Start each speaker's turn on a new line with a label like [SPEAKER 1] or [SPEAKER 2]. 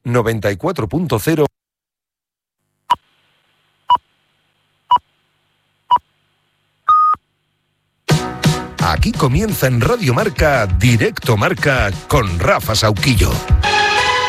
[SPEAKER 1] 94.0. Aquí comienza en Radio Marca, Directo Marca, con Rafa Sauquillo.